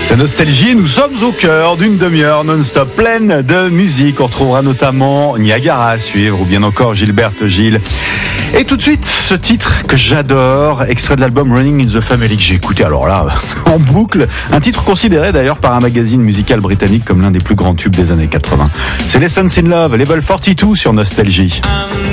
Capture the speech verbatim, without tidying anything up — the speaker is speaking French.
C'est Nostalgie, nous sommes au cœur d'une demi-heure non-stop pleine de musique. On retrouvera notamment Niagara à suivre ou bien encore Gilberte Gilles. Et tout de suite, ce titre que j'adore, extrait de l'album Running in the Family, que j'ai écouté alors là, en boucle. Un titre considéré d'ailleurs par un magazine musical britannique comme l'un des plus grands tubes des années quatre-vingts. C'est Lessons in Love, Level quarante-deux sur Nostalgie.